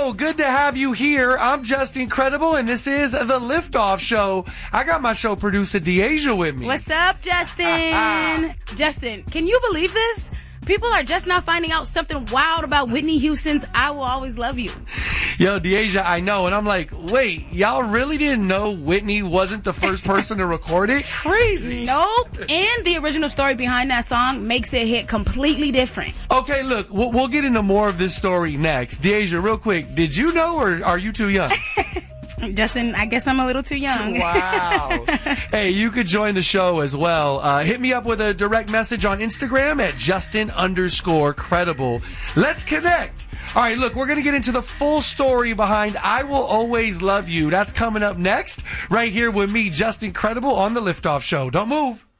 Hello, good to have you here. I'm Justin Credible, and this is the Liftoff Show. I got my show producer, Deasia, with me. What's up, Justin? Justin, can you believe this? People are just now finding out something wild about Whitney Houston's I Will Always Love You. Yo, Deasia, I know. And I'm like, wait, y'all really didn't know Whitney wasn't the first person to record it? Crazy. Nope. And the original story behind that song makes it hit completely different. Okay, look, we'll get into more of this story next. Deasia, real quick, did you know or are you too young? Justin, I guess I'm a little too young. Wow. Hey, you could join the show as well. Hit me up with a direct message on Instagram at Justin_Credible. Let's connect. All right, look, we're going to get into the full story behind I Will Always Love You. That's coming up next, right here with me, Justin Credible, on the Liftoff Show. Don't move.